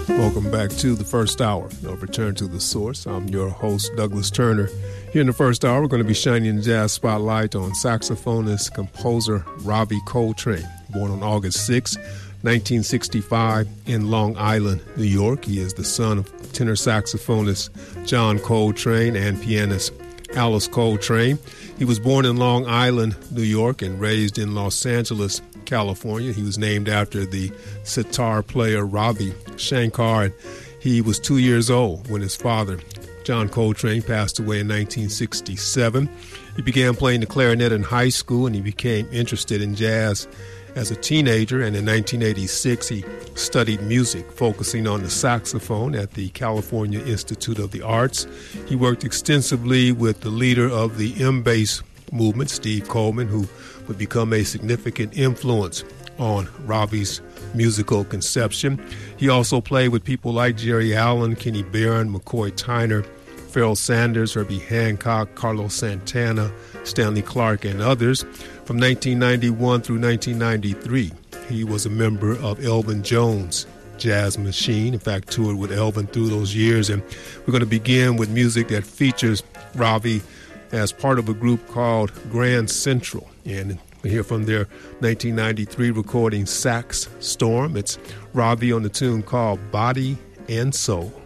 Welcome back to the first hour of Return to the Source. I'm your host, Douglas Turner. Here in the first hour, we're going to be shining the jazz spotlight on saxophonist, composer Ravi Coltrane, born on August 6, 1965 in Long Island, New York. He is the son of tenor saxophonist John Coltrane and pianist Alice Coltrane. He was born in Long Island, New York, and raised in Los Angeles, California. He was named after the sitar player Ravi Shankar. He was 2 years old when his father, John Coltrane, passed away in 1967. He began playing the clarinet in high school, and he became interested in jazz as a teenager. And in 1986, he studied music, focusing on the saxophone at the California Institute of the Arts. He worked extensively with the leader of the M-Bass movement, Steve Coleman, who would become a significant influence on Ravi's musical conception. He also played with people like Jerry Allen, Kenny Barron, McCoy Tyner, Pharoah Sanders, Herbie Hancock, Carlos Santana, Stanley Clarke, and others. From 1991 through 1993, he was a member of Elvin Jones' Jazz Machine. In fact, toured with Elvin through those years. And we're going to begin with music that features Ravi as part of a group called Grand Central. And we hear from their 1993 recording, Sax Storm. It's Ravi on the tune called Body and Soul.